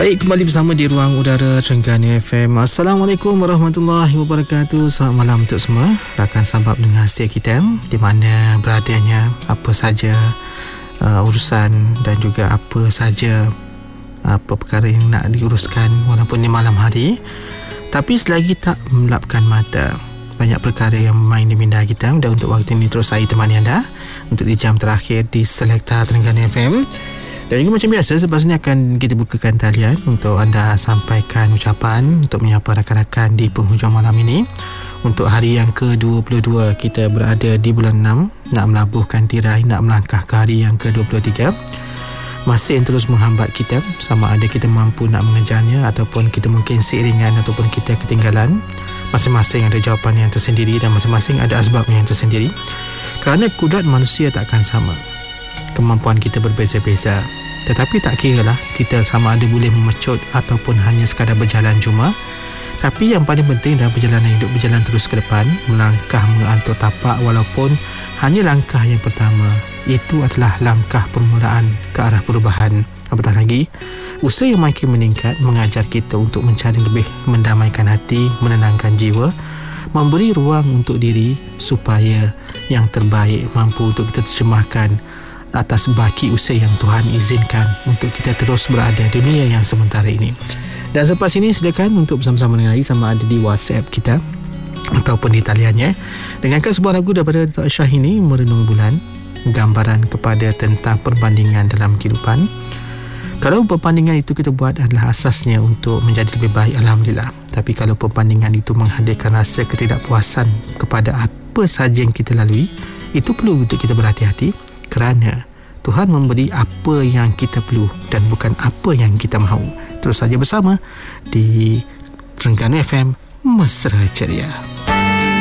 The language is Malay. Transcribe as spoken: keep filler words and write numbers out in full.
Baik, kembali bersama di Ruang Udara Terengganu F M. Assalamualaikum warahmatullahi wabarakatuh. Selamat malam untuk semua rakan sahabat pendengar setia kita di mana beradanya, apa saja uh, urusan dan juga apa saja apa perkara yang nak diuruskan walaupun di malam hari. Tapi selagi tak melapkan mata, banyak perkara yang main di minda kita. Dan untuk waktu ini terus saya temani anda untuk di jam terakhir di Selekta Terengganu F M. Dan juga macam biasa, selepas ini akan kita bukakan talian untuk anda sampaikan ucapan untuk menyapa rakan-rakan di penghujung malam ini. Untuk hari yang ke dua puluh dua, kita berada di bulan enam, nak melabuhkan tirai, nak melangkah ke hari yang ke dua puluh tiga. Masih yang terus menghambat kita, sama ada kita mampu nak mengejarnya ataupun kita mungkin seiringan ataupun kita ketinggalan. Masing-masing ada jawapan yang tersendiri dan masing-masing ada asbabnya yang tersendiri. Kerana kudrat manusia takkan sama, kemampuan kita berbeza-beza. Tetapi tak kiralah kita sama ada boleh memecut ataupun hanya sekadar berjalan cuma. Tapi yang paling penting dalam perjalanan hidup, berjalan terus ke depan, melangkah mengantuk tapak walaupun hanya langkah yang pertama. Itu adalah langkah permulaan ke arah perubahan. Apatah lagi, usaha yang makin meningkat mengajar kita untuk mencari lebih mendamaikan hati, menenangkan jiwa, memberi ruang untuk diri supaya yang terbaik mampu untuk kita terjemahkan atas baki usaha yang Tuhan izinkan untuk kita terus berada di dunia yang sementara ini. Dan selepas ini silakan untuk bersama-sama dengan lagi, sama ada di WhatsApp kita ataupun di taliannya, dengarkan sebuah lagu daripada Dato' Syahini, Merenung Bulan, gambaran kepada tentang perbandingan dalam kehidupan. Kalau perbandingan itu kita buat adalah asasnya untuk menjadi lebih baik, Alhamdulillah. Tapi kalau perbandingan itu menghadirkan rasa ketidakpuasan kepada apa sahaja yang kita lalui, itu perlu untuk kita berhati-hati. Kerana Tuhan memberi apa yang kita perlu dan bukan apa yang kita mahu. Terus saja bersama di Terengganu F M, Mesra Ceria.